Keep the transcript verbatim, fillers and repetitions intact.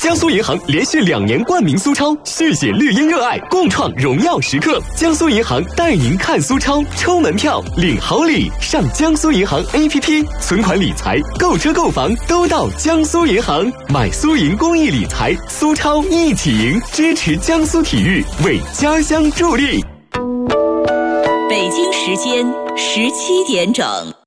江苏银行连续两年冠名苏超，续写绿茵热爱，共创荣耀时刻。江苏银行带您看苏超，抽门票领好礼，上江苏银行 A P P， 存款理财、购车购房都到江苏银行，买苏银公益理财，苏超一起赢，支持江苏体育，为家乡助力。 北京时间十七点整。